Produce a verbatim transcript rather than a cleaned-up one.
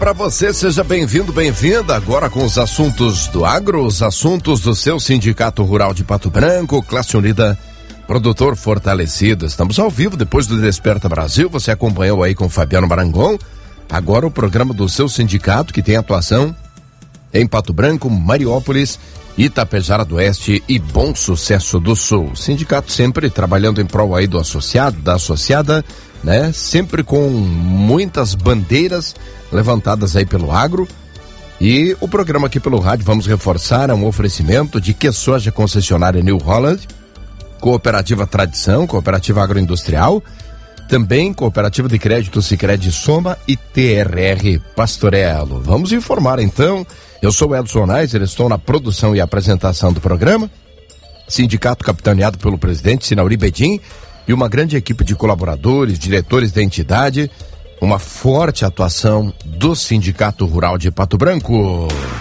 Para você, seja bem-vindo, bem-vinda, agora com os assuntos do agro, os assuntos do seu Sindicato Rural de Pato Branco, classe unida, produtor fortalecido. Estamos ao vivo depois do Desperta Brasil, você acompanhou aí com o Fabiano Marangon, agora o programa do seu sindicato, que tem atuação em Pato Branco, Mariópolis, Itapejara do Oeste e Bom Sucesso do Sul. Sindicato sempre trabalhando em prol aí do associado, da associada, né? Sempre com muitas bandeiras levantadas aí pelo agro. E o programa aqui pelo rádio, vamos reforçar, é um oferecimento de QSoja concessionária New Holland, Cooperativa Tradição, Cooperativa Agroindustrial, também Cooperativa de Crédito Sicredi Soma e T R R Pastorello. Vamos informar então, eu sou o Edson Neiser, estou na produção e apresentação do programa, sindicato capitaneado pelo presidente Sinauri Bedin e uma grande equipe de colaboradores, diretores da entidade, uma forte atuação do Sindicato Rural de Pato Branco.